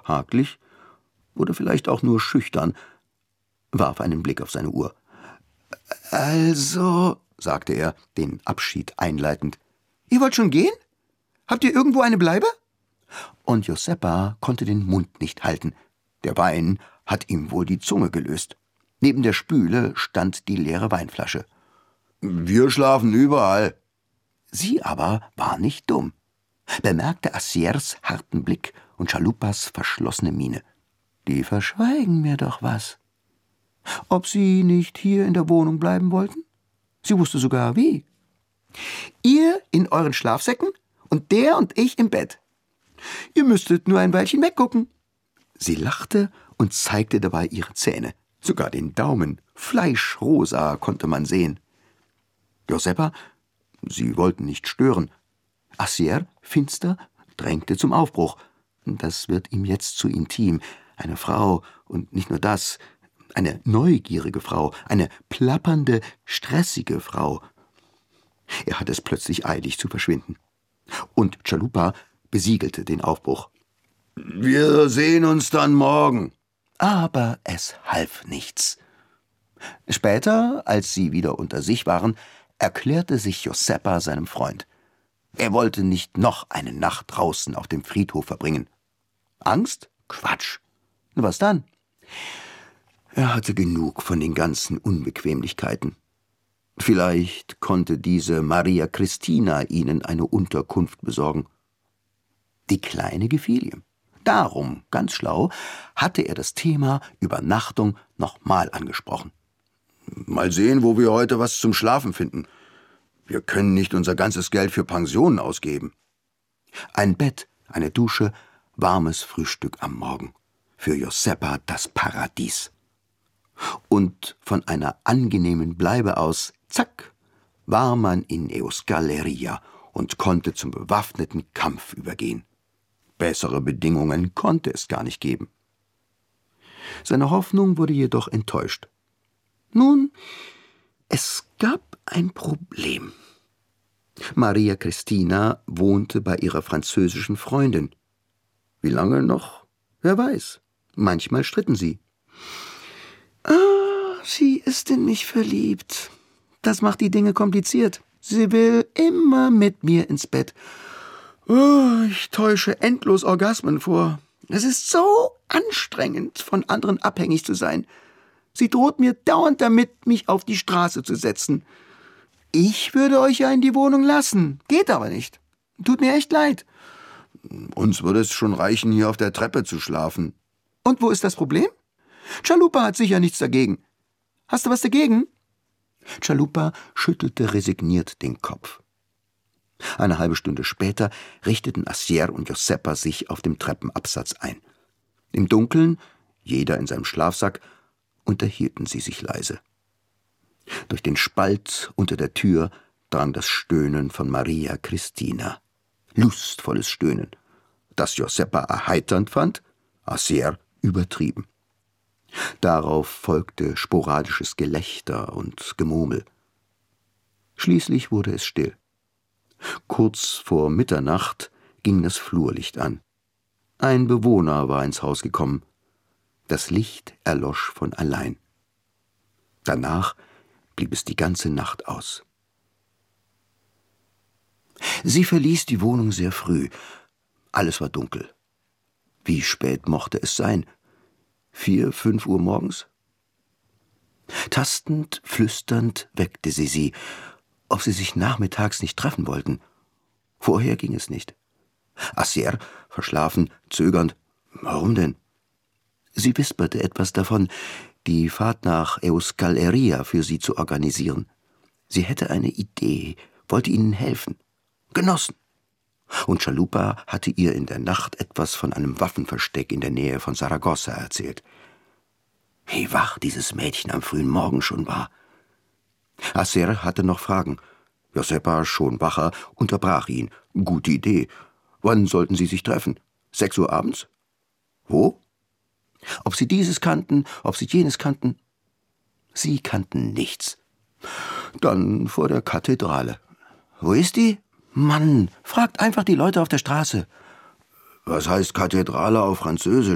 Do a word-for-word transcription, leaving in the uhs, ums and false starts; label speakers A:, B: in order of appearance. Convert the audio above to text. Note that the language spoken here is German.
A: haklich oder vielleicht auch nur schüchtern, warf einen Blick auf seine Uhr. »Also«, sagte er, den Abschied einleitend, »ihr wollt schon gehen? Habt ihr irgendwo eine Bleibe?« Und Joseppa konnte den Mund nicht halten. Der Wein hat ihm wohl die Zunge gelöst. Neben der Spüle stand die leere Weinflasche. »Wir schlafen überall.« Sie aber war nicht dumm, bemerkte Assiers harten Blick und Chalupas verschlossene Miene. Die verschweigen mir doch was. Ob sie nicht hier in der Wohnung bleiben wollten? Sie wusste sogar wie. Ihr in euren Schlafsäcken und der und ich im Bett. Ihr müsstet nur ein Weilchen weggucken. Sie lachte und zeigte dabei ihre Zähne. Sogar den Daumen, fleischrosa, konnte man sehen. Joseppa, sie wollten nicht stören. Assier, finster, drängte zum Aufbruch. Das wird ihm jetzt zu intim. Eine Frau, und nicht nur das, eine neugierige Frau, eine plappernde, stressige Frau. Er hatte es plötzlich eilig zu verschwinden. Und Chalupa besiegelte den Aufbruch. »Wir sehen uns dann morgen.« Aber es half nichts. Später, als sie wieder unter sich waren, erklärte sich Joseppa seinem Freund. Er wollte nicht noch eine Nacht draußen auf dem Friedhof verbringen. Angst? Quatsch. Was dann? Er hatte genug von den ganzen Unbequemlichkeiten. Vielleicht konnte diese Maria Christina ihnen eine Unterkunft besorgen. Die Kleine gefiel ihm. Darum, ganz schlau, hatte er das Thema Übernachtung nochmal angesprochen. »Mal sehen, wo wir heute was zum Schlafen finden. Wir können nicht unser ganzes Geld für Pensionen ausgeben.« Ein Bett, eine Dusche, warmes Frühstück am Morgen. Für Joseppa das Paradies. Und von einer angenehmen Bleibe aus, zack, war man in Euskalleria und konnte zum bewaffneten Kampf übergehen. Bessere Bedingungen konnte es gar nicht geben. Seine Hoffnung wurde jedoch enttäuscht. Nun, es gab ein Problem. Maria Christina wohnte bei ihrer französischen Freundin. Wie lange noch? Wer weiß. Manchmal stritten sie. Ah, sie ist in mich verliebt. Das macht die Dinge kompliziert. Sie will immer mit mir ins Bett. Oh, ich täusche endlos Orgasmen vor. Es ist so anstrengend, von anderen abhängig zu sein. Sie droht mir dauernd damit, mich auf die Straße zu setzen. Ich würde euch ja in die Wohnung lassen. Geht aber nicht. Tut mir echt leid. Uns würde es schon reichen, hier auf der Treppe zu schlafen. Und wo ist das Problem? Chalupa hat sicher nichts dagegen. Hast du was dagegen? Chalupa schüttelte resigniert den Kopf. Eine halbe Stunde später richteten Assier und Joseppa sich auf dem Treppenabsatz ein. Im Dunkeln, jeder in seinem Schlafsack, unterhielten sie sich leise. Durch den Spalt unter der Tür drang das Stöhnen von Maria Christina. Lustvolles Stöhnen, das Joseppa erheiternd fand, Assier übertrieben. Darauf folgte sporadisches Gelächter und Gemurmel. Schließlich wurde es still. Kurz vor Mitternacht ging das Flurlicht an. Ein Bewohner war ins Haus gekommen. Das Licht erlosch von allein. Danach blieb es die ganze Nacht aus. Sie verließ die Wohnung sehr früh. Alles war dunkel. Wie spät mochte es sein? Vier, fünf Uhr morgens? Tastend, flüsternd weckte sie sie, ob sie sich nachmittags nicht treffen wollten. Vorher ging es nicht. Assier, verschlafen, zögernd. Warum denn? Sie wisperte etwas davon, die Fahrt nach Euskalleria für sie zu organisieren. Sie hätte eine Idee, wollte ihnen helfen. Genossen. Und Chalupa hatte ihr in der Nacht etwas von einem Waffenversteck in der Nähe von Saragossa erzählt. Wie wach dieses Mädchen am frühen Morgen schon war. Assier hatte noch Fragen. Joseppa, schon wacher, unterbrach ihn. Gute Idee. Wann sollten sie sich treffen? Sechs Uhr abends? Wo? Ob sie dieses kannten, ob sie jenes kannten? Sie kannten nichts. Dann vor der Kathedrale. Wo ist die? Mann, fragt einfach die Leute auf der Straße. Was heißt Kathedrale auf Französisch?